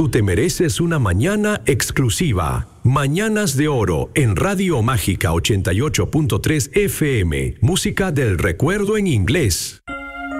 tú te mereces una mañana exclusiva. Mañanas de Oro en Radio Mágica 88.3 FM. Música del recuerdo en inglés.